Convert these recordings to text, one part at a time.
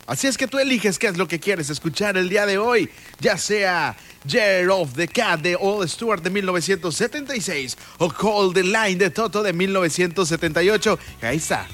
Así es que tú eliges qué es lo que quieres escuchar el día de hoy, ya sea Year of the Cat de All Stewart de 1976 o Call the Line de Toto de 1978. Ahí está.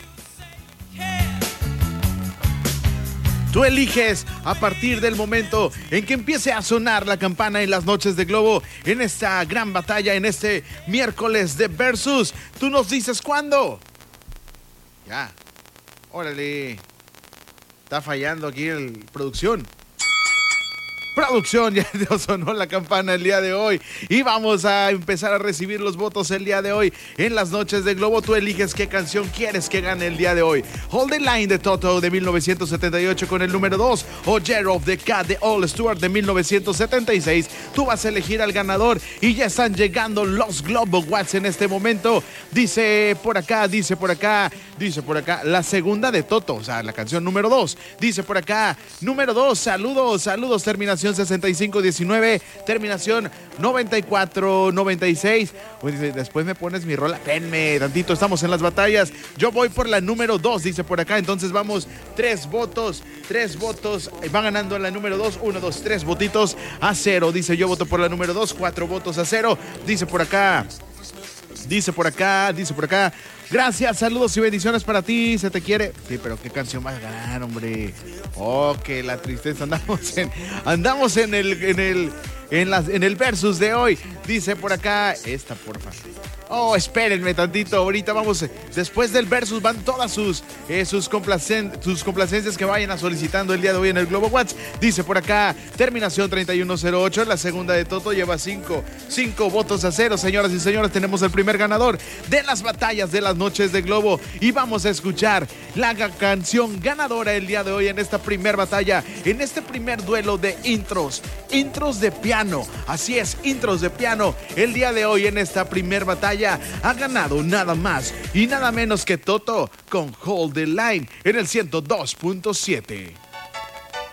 Tú eliges a partir del momento en que empiece a sonar la campana en las noches de Globo, en esta gran batalla, en este miércoles de Versus. Tú nos dices cuándo. Ya. Órale. Está fallando aquí el producción. Producción, ya sonó la campana el día de hoy y vamos a empezar a recibir los votos el día de hoy en las noches de Globo. Tú eliges qué canción quieres que gane el día de hoy. Hold the Line de Toto de 1978 con el número 2 o Year of the Cat de All Stewart de 1976. Tú vas a elegir al ganador y ya están llegando los Globo Watts en este momento. Dice por acá, la segunda de Toto, o sea, la canción número 2. Dice por acá, número 2, saludos, terminación 6519, terminación 9496. Después me pones mi rola. Venme tantito, estamos en las batallas. Yo voy por la número 2, dice por acá. Entonces vamos, 3 votos. Va ganando la número 2, 1, 2, 3 votitos a 0. Dice yo voto por la número 2, 4 votos a 0. Dice por acá. Gracias, saludos y bendiciones para ti, se te quiere. Sí, pero qué canción vas a ganar, hombre. Oh, que la tristeza. Andamos en el versus de hoy. Dice por acá, esta porfa. Oh, espérenme tantito, ahorita vamos, después del versus van todas sus complacencias que vayan a solicitando el día de hoy en el Globo Watts. Dice por acá, terminación 3108, la segunda de Toto lleva 5 votos a 0. Señoras y señores, tenemos el primer ganador de las batallas de las noches de Globo y vamos a escuchar la canción ganadora el día de hoy en esta primer batalla, en este primer duelo de intros de piano. Así es, intros de piano. El día de hoy en esta primer batalla ha ganado nada más y nada menos que Toto con Hold the Line en el 102.7.